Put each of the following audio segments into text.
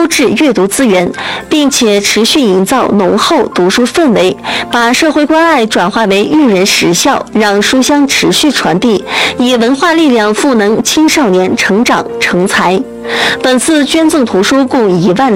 质阅读资源，并且持续营造浓厚读书氛围，把社会关爱转化为育人实效，让书香持续传递，以文化力量赋能青少年成长成才。本次捐赠图书共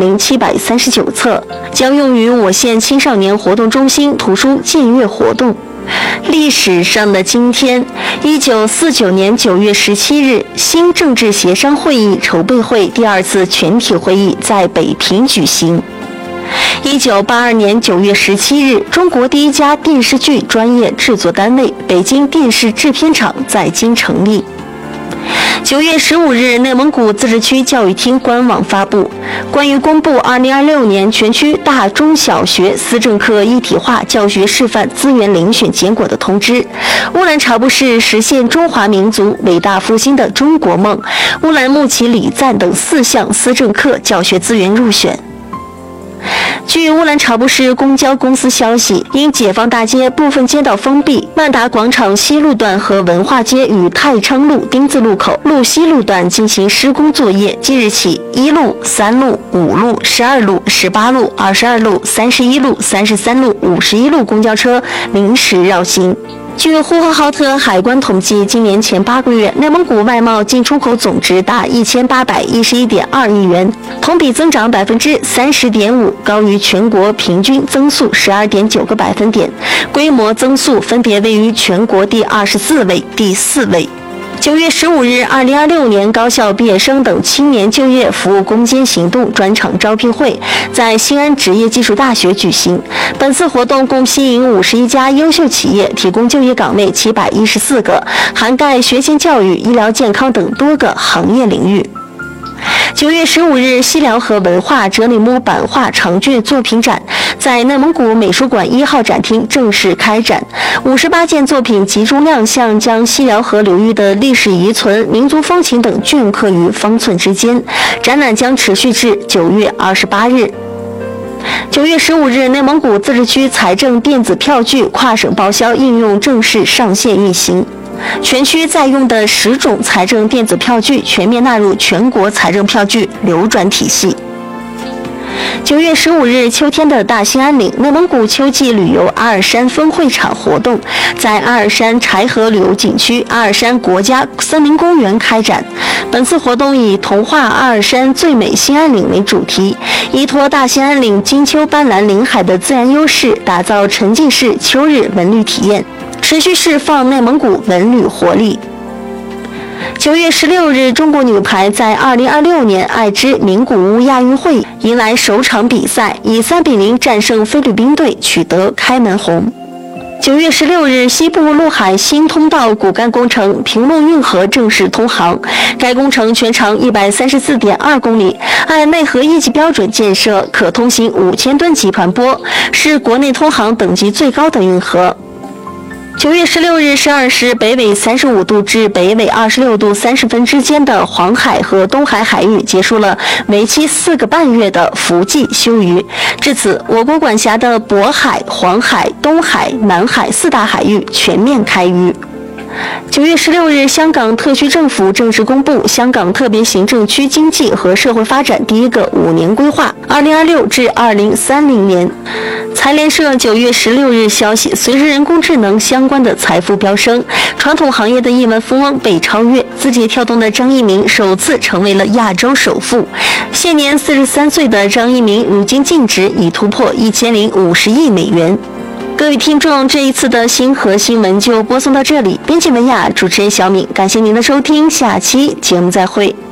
10739册，将用于我县青少年活动中心图书借阅活动。历史上的今天，1949年9月17日，新政治协商会议筹备会第2次全体会议在北平举行。1982年9月17日，中国第一家电视剧专业制作单位北京电视制片厂在京成立。9月15日，内蒙古自治区教育厅官网发布关于公布2026年全区大中小学思政课一体化教学示范资源遴选结果的通知。乌兰察布市实现中华民族伟大复兴的中国梦，乌兰木齐礼赞等4项思政课教学资源入选。据乌兰察布市公交公司消息，因解放大街部分街道封闭，万达广场西路段和文化街与太昌路丁字路口路西路段进行施工作业，即日起1路、3路、5路、12路、18路、22路、31路、33路、51路公交车临时绕行。据呼和浩特海关统计，今年前8个月，内蒙古外贸进出口总值达1811.2亿元，同比增长30.5%，高于全国平均增速12.9个百分点，规模增速分别位于全国第24位、第4位。9月15日，2026年高校毕业生等青年就业服务攻坚行动专场招聘会在西安职业技术大学举行。本次活动共吸引51家优秀企业，提供就业岗位714个，涵盖学前教育、医疗健康等多个行业领域。9月15日，西辽河文化哲里木版画长卷作品展在内蒙古美术馆1号展厅正式开展，58件作品集中亮相，将西辽河流域的历史遗存、民族风情等镌刻于方寸之间。展览将持续至9月28日。9月15日，内蒙古自治区财政电子票据跨省报销应用正式上线运行。全区在用的10种财政电子票据全面纳入全国财政票据流转体系。9月15日，秋天的大兴安岭内蒙古秋季旅游阿尔山分会场活动在阿尔山柴河旅游景区阿尔山国家森林公园开展。本次活动以同化阿尔山最美兴安岭为主题，依托大兴安岭金秋斑斓林海的自然优势，打造沉浸式秋日文旅体验，持续释放内蒙古文旅活力。9月16日，中国女排在2026年爱知名古屋亚运会迎来首场比赛，以3-0战胜菲律宾队，取得开门红。9月16日，西部陆海新通道骨干工程平陆运河正式通航，该工程全长134.2公里，按内河一级标准建设，可通行5000吨级船舶，是国内通航等级最高的运河。9月16日12时，北纬35度至北纬26度30分之间的黄海和东海海域结束了为期4个半月的伏季休渔。至此，我国管辖的渤海、黄海、东海、南海4大海域全面开渔。9月16日，香港特区政府正式公布香港特别行政区经济和社会发展第一个5年规划（2026至2030年）。财联社9月16日消息，随着人工智能相关的财富飙升，传统行业的亿万富翁被超越，字节跳动的张一鸣首次成为了亚洲首富。现年43岁的张一鸣，如今净值已突破1050亿美元。各位听众，这一次的星河新闻就播送到这里。编辑文雅，主持人小敏，感谢您的收听，下期节目再会。